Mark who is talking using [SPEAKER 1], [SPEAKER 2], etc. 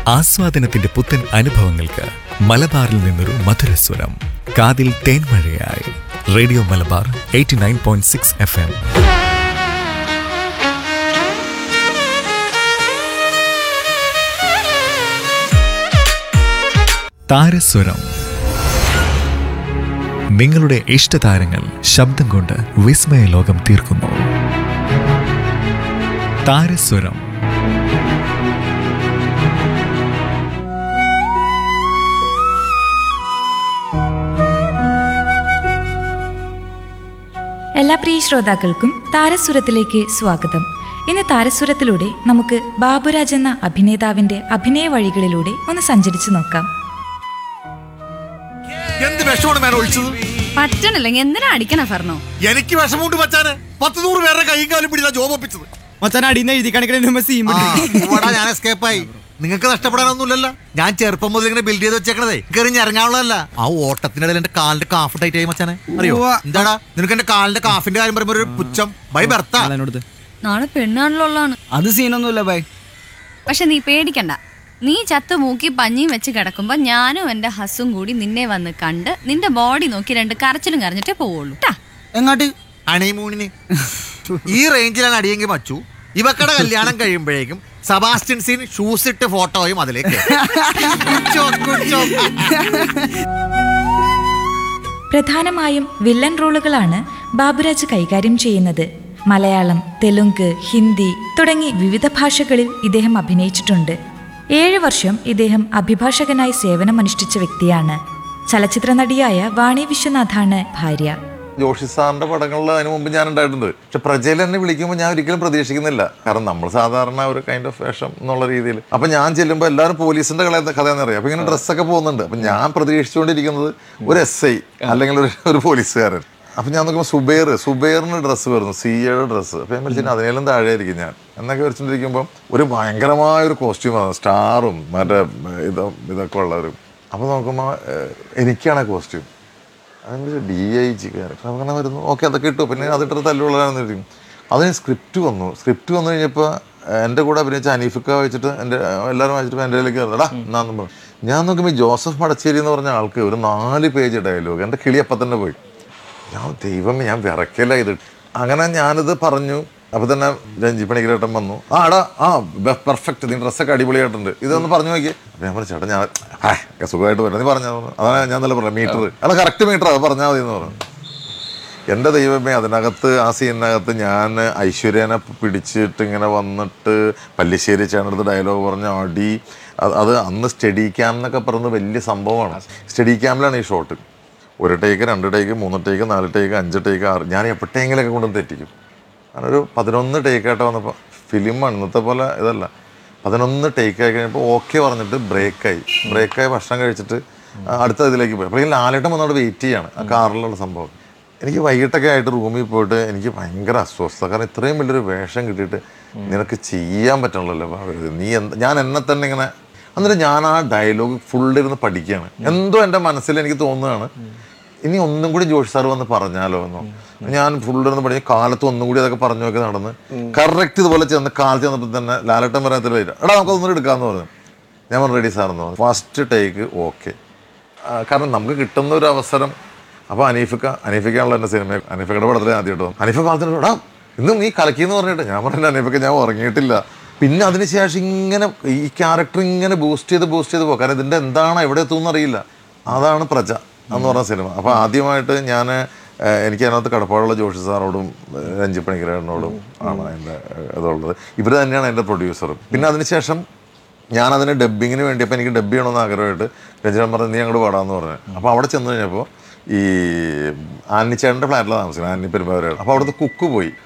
[SPEAKER 1] ആസ്വാദനത്തിന്റെ പുത്തൻ അനുഭവങ്ങൾക്ക് മലബാറിൽ നിന്നൊരു മധുരസ്വരം. കാതിൽ തേൻമഴയായി റേഡിയോ മലബാർ 89.6 FM. താരസ്വരം. നിങ്ങളുടെ ഇഷ്ടതാരങ്ങൾ ശബ്ദം കൊണ്ട് വിസ്മയ ലോകം തീർക്കുന്നു. താരസ്വരം.
[SPEAKER 2] എല്ലാ പ്രിയ ശ്രോതാക്കൾക്കും താരസ്വരത്തിലേക്ക് സ്വാഗതം. ഇന്ന് താരസ്വരത്തിലൂടെ നമുക്ക് ബാബുരാജ് എന്ന അഭിനേതാവിന്റെ അഭിനയ വഴികളിലൂടെ ഒന്ന് സഞ്ചരിച്ചു നോക്കാം.
[SPEAKER 3] എന്ത് വിഷമാണ് മേലെ ഒഴിച്ചത്?
[SPEAKER 4] പറ്റണില്ലെങ്കിൽ എന്തിനാ അടിക്കണ ഫർണോ?
[SPEAKER 3] എനിക്ക് വിഷമുണ്ട് മച്ചാന്. 10-100 പേരുടെ കൈയും കാലും പിടിച്ചാ ജോബ് ഒപ്പിച്ചത്. ഞാൻ എസ്കേപ്പായി. നിങ്ങൾക്ക് നഷ്ടപ്പെടാനൊന്നുമില്ലല്ലോ. ഞാൻ ചെറുപ്പം മുതൽ ഇങ്ങനെ ബിൽഡ് ചെയ്ത് വെച്ചേക്കണതേ കയറി ഇറങ്ങാനുള്ളതല്ല. ആ ഓട്ടത്തിനിടയിൽ എന്റെ കാലിന്റെ കാഫ് ടൈറ്റ് ആയി മച്ചാനെ. അറിയോ എന്താടാ നിനക്ക് എന്റെ കാലിന്റെ കാഫിന്റെ കാര്യം പറയുമ്പോ ഒരു പുച്ഛം? ബൈ ബർത്താ.
[SPEAKER 4] നാളെ പെണ്ണാണല്ലോ.
[SPEAKER 5] അത് സീനൊന്നുമില്ല ബൈ.
[SPEAKER 4] പക്ഷെ നീ പേടിക്കണ്ട. നീ ചത്ത് മൂക്കി പഞ്ഞിയും വെച്ച് കിടക്കുമ്പോ ഞാനും എന്റെ ഹസും കൂടി നിന്നെ വന്ന് കണ്ട് നിന്റെ ബോഡി നോക്കി 2 കരച്ചിലും കരഞ്ഞിട്ടേ പോവുള്ളൂ.
[SPEAKER 5] എങ്ങാട്ട്?
[SPEAKER 3] അണിമൂണിന്. ഈ റേഞ്ചിലാണ് അടിയെങ്കിൽ മച്ചു. ഇവക്കടെ കല്യാണം കഴിയുമ്പോഴേക്കും സെബാസ്റ്റ്യൻ സീൻ ഷൂസ് ഇട്ട് ഫോട്ടോയും അതിലേക്ക്.
[SPEAKER 2] പ്രധാനമായും വില്ലൻ റോളുകളാണ് ബാബുരാജ് കൈകാര്യം ചെയ്യുന്നത്. മലയാളം, തെലുങ്ക്, ഹിന്ദി തുടങ്ങി വിവിധ ഭാഷകളിൽ ഇദ്ദേഹം അഭിനയിച്ചിട്ടുണ്ട്. 7 വർഷം ഇദ്ദേഹം അഭിഭാഷകനായി സേവനമനുഷ്ഠിച്ച വ്യക്തിയാണ്. ചലച്ചിത്ര നടിയായ വാണി വിശ്വനാഥാണ് ഭാര്യ.
[SPEAKER 6] ജോഷി സാറിന്റെ പടങ്ങളിൽ അതിന് മുമ്പ് ഞാൻ ഉണ്ടായിട്ടുണ്ട്. പക്ഷെ പ്രജയിൽ എന്നെ വിളിക്കുമ്പോൾ ഞാൻ ഒരിക്കലും പ്രതീക്ഷിക്കുന്നില്ല. കാരണം നമ്മൾ സാധാരണ ഒരു കൈൻഡ് ഓഫ് വേഷം എന്നുള്ള രീതിയിൽ. അപ്പൊ ഞാൻ ചെല്ലുമ്പോൾ എല്ലാവരും പോലീസിന്റെ കഥയെന്ന് അറിയാം. അപ്പൊ ഇങ്ങനെ ഡ്രസ്സൊക്കെ പോകുന്നുണ്ട്. അപ്പൊ ഞാൻ പ്രതീക്ഷിച്ചുകൊണ്ടിരിക്കുന്നത് ഒരു SI അല്ലെങ്കിൽ ഒരു പോലീസുകാരൻ. അപ്പൊ ഞാൻ നോക്കുമ്പോൾ സുബൈറിന് ഡ്രസ്സ് വരുന്നു, സിയുടെ ഡ്രസ്സ്. അപ്പൊ ഞാൻ വിളിച്ചിട്ട് അതിനേലും താഴെ ആയിരിക്കും ഞാൻ എന്നൊക്കെ വെച്ചിട്ടിരിക്കുമ്പോൾ ഒരു ഭയങ്കരമായ ഒരു കോസ്റ്റ്യൂമാണ്, സ്റ്റാറും മറ്റേ ഇതൊക്കെ ഉള്ളവരും. അപ്പൊ നോക്കുമ്പോൾ എനിക്കാണ് കോസ്റ്റ്യൂം. അതിന് DIG അങ്ങനെ വരുന്നു. ഓക്കെ, അതൊക്കെ ഇട്ടു. പിന്നെ അതിട്ടൊരു തല്ലുള്ളതാണെന്നിരിക്കും. അതിന് സ്ക്രിപ്റ്റ് വന്നു കഴിഞ്ഞപ്പോൾ എൻ്റെ കൂടെ അഭിനയിച്ച അനീഫിക്ക വെച്ചിട്ട് എല്ലാവരും വായിച്ചിട്ട് എൻ്റെ കയ്യിലേക്ക് എടാ എന്നാന്ന് പറഞ്ഞു. ഞാൻ നോക്കുമ്പോൾ ജോസഫ് മടച്ചേരി എന്ന് പറഞ്ഞ ആൾക്ക് ഒരു 4 പേജ് ഡയലോഗ്. എൻ്റെ കിളി അപ്പം തന്നെ പോയി. ദൈവമേ, ഞാൻ വിറക്കല ഇത്. അങ്ങനെ ഞാനിത് പറഞ്ഞു. അപ്പോൾ തന്നെ രഞ്ജി പണിക്കരേട്ടൻ വന്നു. പെർഫെക്റ്റ്, നീ ഡ്രസ്സൊക്കെ അടിപൊളിയായിട്ടുണ്ട്, ഇതൊന്ന് പറഞ്ഞു നോക്കി. അപ്പം ഞാൻ പറഞ്ഞു ചേട്ടാ ഞാൻ സുഖമായിട്ട് വരാം, നീ പറഞ്ഞാൽ അതാണ് ഞാൻ നല്ല പറഞ്ഞു മീറ്റർ അല്ല കറക്റ്റ് മീറ്റർ അത് പറഞ്ഞാൽ മതി എന്ന് പറഞ്ഞു. എൻ്റെ ദൈവമേ, അതിനകത്ത് ആ സീനിനകത്ത് ഞാൻ ഐശ്വര്യനെ പിടിച്ചിട്ട് ഇങ്ങനെ വന്നിട്ട് പല്ലിശ്ശേരി ചേട്ടനടുത്ത് ഡയലോഗ് പറഞ്ഞ അടി. അത് അന്ന് സ്റ്റഡി ക്യാം എന്നൊക്കെ പറയുന്നത് വലിയ സംഭവമാണ്. സ്റ്റഡി ക്യാമിലാണ് ഈ shot. 1 take 2 take 3 take 4 take 5 take 6. ഞാൻ എപ്പോഴെങ്കിലൊക്കെ കൊണ്ടുവന്ന് തെറ്റിക്കും. അങ്ങനൊരു 11 ടേക്കായിട്ട് വന്നപ്പോൾ ഫിലിമാണ്, ഇന്നത്തെ പോലെ ഇതല്ല. 11 ടേക്കായി കഴിഞ്ഞപ്പോൾ ഓക്കെ പറഞ്ഞിട്ട് ബ്രേക്കായി ഭക്ഷണം കഴിച്ചിട്ട് അടുത്ത ഇതിലേക്ക് പോയി. അപ്പോൾ ഈ ലാലേട്ടൻ വന്നോട് വെയിറ്റ് ചെയ്യാണ് ആ കാറിലുള്ള സംഭവം. എനിക്ക് വൈകിട്ടൊക്കെ ആയിട്ട് റൂമിൽ പോയിട്ട് എനിക്ക് ഭയങ്കര അസ്വസ്ഥത. കാരണം ഇത്രയും വലിയൊരു വേഷം കിട്ടിയിട്ട് നിനക്ക് ചെയ്യാൻ പറ്റണല്ലോ. ഞാൻ എന്നെ തന്നെ ഇങ്ങനെ എന്നിട്ട് ഞാൻ ആ ഡയലോഗ് ഫുള്ളിരുന്ന് പഠിക്കുകയാണ്. എന്തോ എൻ്റെ മനസ്സിൽ എനിക്ക് തോന്നുകയാണ് ഇനി ഒന്നും കൂടി ജോഷി സാർ വന്ന് പറഞ്ഞാലോ എന്നോ. ഞാൻ ഫുള്ളിരുന്ന് പഠിച്ച് കാലത്ത് ഒന്നും കൂടി അതൊക്കെ പറഞ്ഞു നോക്കി നടന്ന് കറക്റ്റ് ഇതുപോലെ കാലത്ത് ചെന്നപ്പോൾ തന്നെ ലാലേട്ടൻ പറയാത്തിൽ വരിക എടാ നമുക്ക് ഒന്നും എടുക്കാമെന്ന് പറഞ്ഞു. ഞാൻ റെഡി സാറെന്ന് പറഞ്ഞു. First take okay. കാരണം നമുക്ക് കിട്ടുന്ന ഒരു അവസരം. അപ്പോൾ അനീഫിക്കാണല്ലോ എൻ്റെ സിനിമ. അനീഫയുടെ പടത്തിലെ ആദ്യമായിട്ടോ അനീഫ കാലത്തിന് എടാ ഇന്നും നീ കലക്കിയെന്ന് പറഞ്ഞിട്ട് ഞാൻ പറഞ്ഞില്ല അനീഫയ്ക്ക് ഞാൻ ഉറങ്ങിയിട്ടില്ല. പിന്നെ അതിനുശേഷം ഇങ്ങനെ ഈ ക്യാരക്ടർ ഇങ്ങനെ ബൂസ്റ്റ് ചെയ്ത് പോകും. കാരണം ഇതിൻ്റെ എന്താണ് എവിടെ എത്തുമെന്ന് അറിയില്ല. അതാണ് പ്രജ എന്ന് പറഞ്ഞ സിനിമ. അപ്പോൾ ആദ്യമായിട്ട് എനിക്ക് അതിനകത്ത് കടപ്പാടുള്ള ജോഷി സാറോടും രഞ്ജി പണിക്കരേട്ടനോടും ആണ് അതിൻ്റെ ഇതുള്ളത്. ഇവർ തന്നെയാണ് എൻ്റെ പ്രൊഡ്യൂസറും. പിന്നെ അതിനുശേഷം ഞാനതിന് ഡബ്ബിങ്ങിന് വേണ്ടിയപ്പോൾ എനിക്ക് ഡബ്ബ് ചെയ്യണമെന്ന് ആഗ്രഹമായിട്ട് രഞ്ജൻ പറഞ്ഞു നീ അങ്ങോട്ട് പാടാമെന്ന് പറഞ്ഞു. അപ്പോൾ അവിടെ ചെന്ന് കഴിഞ്ഞപ്പോൾ ഈ ആനിച്ചേട്ടൻ്റെ ഫ്ലാറ്റിലാണ് താമസിക്കുന്നത്, ആനി പെരുമ്പാവൂരാണ്. അപ്പോൾ അവിടുത്തെ കുക്ക് പോയി.